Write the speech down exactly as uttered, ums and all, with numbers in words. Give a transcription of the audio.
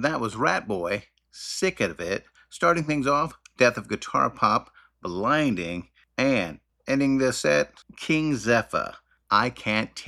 That was Ratboy, Sick of It. Starting things off, Death of Guitar Pop, Blinding, and ending the set, King Zephyr, I Can't Tell.